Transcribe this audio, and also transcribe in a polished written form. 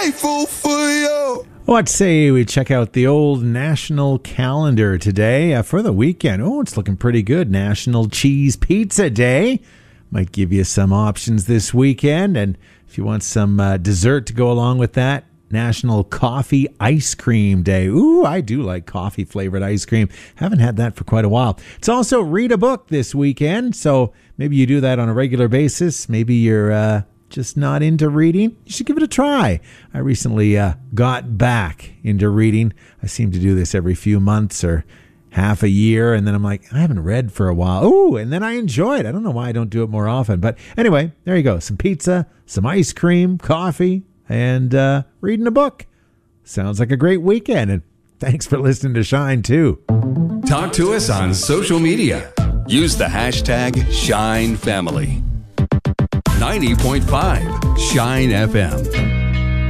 grateful for you. What say we check out the old national calendar today for the weekend? Oh, it's looking pretty good. National Cheese Pizza Day. Might give you some options this weekend. And if you want some dessert to go along with that, National Coffee Ice Cream Day. Ooh, I do like coffee flavored ice cream. Haven't had that for quite a while. It's also Read a Book this weekend. So maybe you do that on a regular basis. Maybe you're just not into reading. You should give it a try. I recently got back into reading. I seem to do this every few months or half a year, and then I'm like, I haven't read for a while. Ooh, and then I enjoy it. I don't know why I don't do it more often. But anyway, there you go. Some pizza, some ice cream, coffee, and reading a book. Sounds like a great weekend. And thanks for listening to Shine, too. Talk to us on social media. Use the hashtag ShineFamily. 90.5 Shine FM.